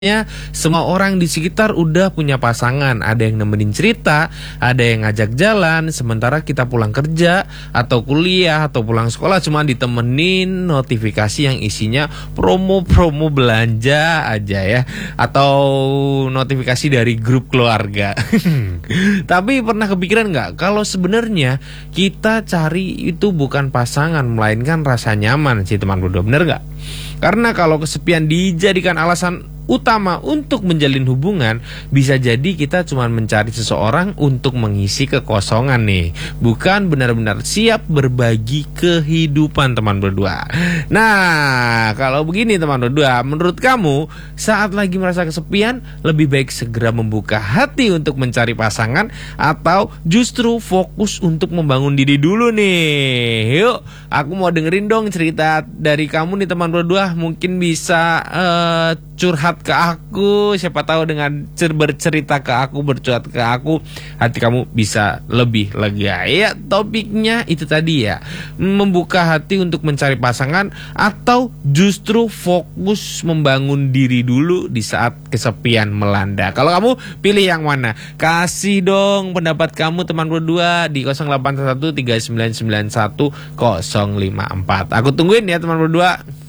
Semua orang di sekitar udah punya pasangan. Ada yang nemenin cerita, ada yang ngajak jalan. Sementara kita pulang kerja atau kuliah atau pulang sekolah cuma ditemenin notifikasi yang isinya promo-promo belanja aja ya, atau notifikasi dari grup keluarga. Tapi pernah kepikiran nggak kalau sebenarnya kita cari itu bukan pasangan, melainkan rasa nyaman sih teman berdua, bener nggak? Karena kalau kesepian dijadikan alasan utama untuk menjalin hubungan, bisa jadi kita cuma mencari seseorang untuk mengisi kekosongan nih, bukan benar-benar siap berbagi kehidupan teman berdua. Nah, kalau begini teman berdua, menurut kamu saat lagi merasa kesepian, lebih baik segera membuka hati untuk mencari pasangan atau justru fokus untuk membangun diri dulu nih? Yuk, aku mau dengerin dong cerita dari kamu nih teman berdua. Mungkin bisa curhat ke aku, siapa tahu dengan bercerita ke aku, bercurhat ke aku, hati kamu bisa lebih lega. Ya, topiknya itu tadi ya, membuka hati untuk mencari pasangan atau justru fokus membangun diri dulu di saat kesepian melanda. Kalau kamu pilih yang mana? Kasih dong pendapat kamu teman berdua di 0813991054. Aku tungguin ya teman berdua.